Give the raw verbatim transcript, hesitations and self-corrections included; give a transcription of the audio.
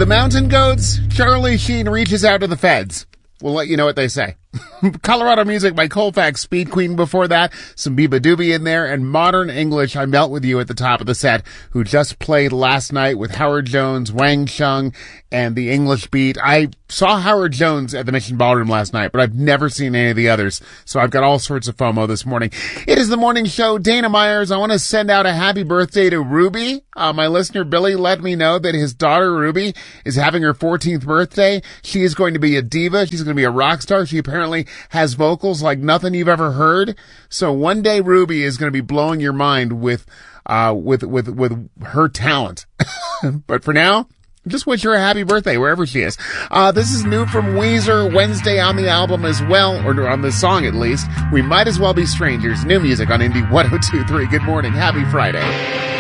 The Mountain Goats, Charlie Sheen reaches out to the feds. We'll let you know what they say. Colorado music by Colfax, Speed Queen before that, some Biba Doobie in there, and Modern English, I Melt With You at the top of the set, who just played last night with Howard Jones, Wang Chung, and the English Beat. I saw Howard Jones at the Mission Ballroom last night, but I've never seen any of the others, so I've got all sorts of FOMO this morning. It is the morning show. Dana Myers, I want to send out a happy birthday to Ruby. Uh, my listener Billy let me know that his daughter Ruby is having her fourteenth birthday. She is going to be a diva. She's going to be a rock star. She apparently has vocals like nothing you've ever heard. So one day Ruby is going to be blowing your mind with, uh, with, with, with her talent. But for now, just wish her a happy birthday wherever she is. Uh, this is new from Weezer, Wednesday on the album as well, or on the song at least. We Might As Well Be Strangers. New music on Indie one oh two point three. Good morning. Happy Friday.